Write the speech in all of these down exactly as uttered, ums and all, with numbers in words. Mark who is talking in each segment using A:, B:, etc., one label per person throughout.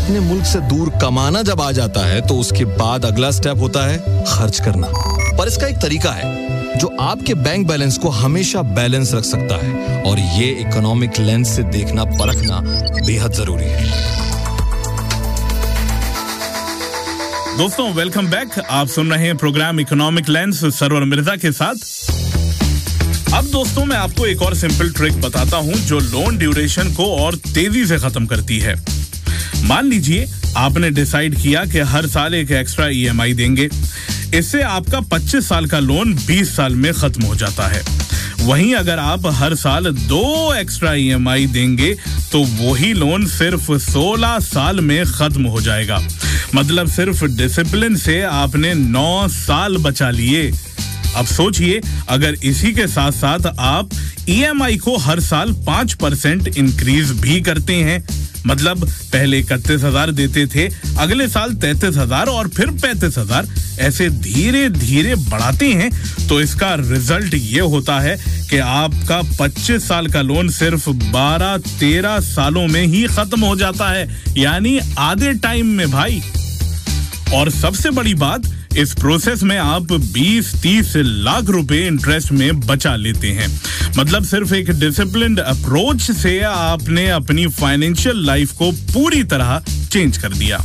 A: अपने मुल्क से दूर कमाना जब आ जाता है तो उसके बाद अगला स्टेप होता है खर्च करना। पर इसका एक तरीका है जो आपके बैंक बैलेंस को हमेशा बैलेंस रख सकता है, और ये इकोनॉमिक लेंस से देखना परखना बेहद जरूरी है।
B: दोस्तों वेलकम बैक। आप सुन रहे हैं programme economic lens server Mirza के साथ। अब दोस्तों मैं आपको एक और सिंपल ट्रिक बताता हूं जो लोन ड्यूरेशन को और तेजी से खत्म करती है। मान लीजिए आपने डिसाइड किया कि हर साल एक एक्स्ट्रा ईएमआई देंगे। इससे आपका पच्चीस साल का लोन बीस साल में खत्म हो जाता है। वहीं अगर आप हर साल दो एक्स्ट्रा ईएमआई देंगे तो वही लोन सिर्फ सोलह साल में खत्म हो जाएगा। मतलब सिर्फ डिसिप्लिन से आपने नौ साल बचा लिए। अब सोचिए अगर इसी के साथ साथ आप ईएमआई को हर साल पाँच परसेंट इंक्रीज भी करते हैं, मतलब पहले इकतीस हजार देते थे, अगले साल तैंतीस हजार और फिर पैंतीस हजार, ऐसे धीरे धीरे बढ़ाते हैं, तो इसका रिजल्ट ये होता है कि आपका पच्चीस साल का लोन सिर्फ बारह तेरह सालों में ही खत्म हो जाता है, यानी आधे टाइम में भाई। और सबसे बड़ी बात, इस प्रोसेस में आप बीस तीस लाख रुपए इंटरेस्ट में बचा लेते हैं। मतलब सिर्फ एक डिसिप्लिन्ड अप्रोच से आपने अपनी फाइनेंशियल लाइफ को पूरी तरह चेंज कर दिया।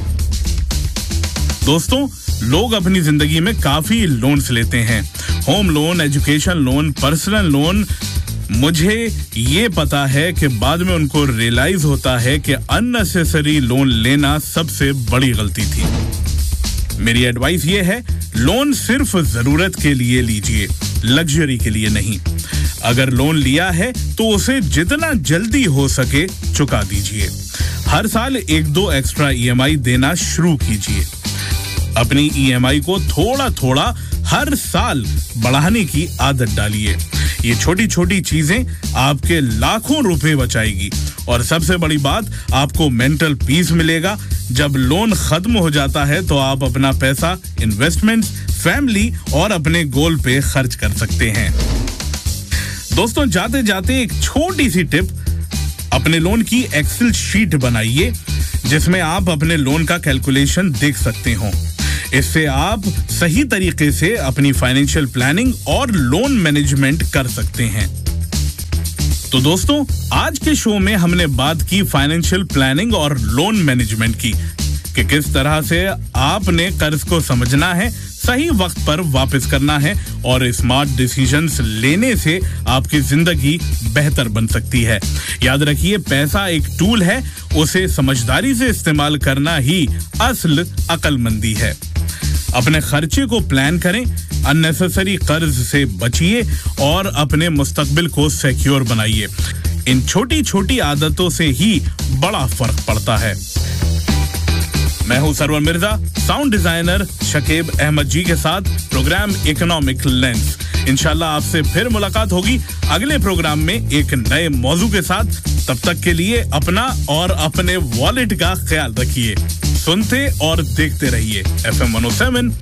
B: दोस्तों लोग अपनी जिंदगी में काफी लोन्स लेते हैं, home loan, education loan, personal loan. मुझे ये पता है कि बाद में उनको रियलाइज होता है कि अननेसेसरी लोन लेना सबसे बड़ी गलती थी। मेरी एडवाइस ये है, लोन सिर्फ जरूरत के लिए लीजिए, लग्जरी के लिए नहीं। अगर लोन लिया है तो उसे जितना जल्दी हो सके चुका दीजिए। हर साल एक दो एक्स्ट्रा ईएमआई देना शुरू कीजिए। अपनी ईएमआई को थोड़ा थोड़ा हर साल बढ़ाने की आदत डालिए। ये छोटी छोटी चीजें आपके लाखों रुपए बचाएगी। और सबसे बड़ी बात, आपको मेंटल पीस मिलेगा। जब लोन खत्म हो जाता है तो आप अपना पैसा इन्वेस्टमेंट्स, फैमिली और अपने गोल पे खर्च कर सकते हैं। दोस्तों जाते जाते एक छोटी सी टिप, अपने लोन की एक्सेल शीट बनाइए जिसमें आप अपने लोन का कैलकुलेशन देख सकते हो। इससे आप सही तरीके से अपनी फाइनेंशियल प्लानिंग और लोन मैनेजमेंट कर सकते हैं। तो दोस्तों आज के शो में हमने बात की फाइनेंशियल प्लानिंग और लोन मैनेजमेंट की, कि किस तरह से आपने कर्ज को समझना है, सही वक्त पर वापस करना है और स्मार्ट डिसीजंस लेने से आपकी जिंदगी बेहतर बन सकती है। याद रखिए, पैसा एक टूल है, उसे समझदारी से इस्तेमाल करना ही असल अक्लमंदी है। अपने खर्चे को प्लान करें, अननेसेसरी कर्ज से बचिए और अपने मुस्तकबिल को सिक्योर बनाइए। इन छोटी छोटी आदतों से ही बड़ा फर्क पड़ता है। मैं हूं server Mirza, sound designer Shakib Ahmad जी के साथ प्रोग्राम इकोनॉमिक लेंस। इंशाल्लाह आपसे फिर मुलाकात होगी अगले प्रोग्राम में एक नए मौजू के साथ। तब तक के लिए अपना और अपने वॉलेट का ख्याल रखिए। सुनते और देखते रहिए F M one O seven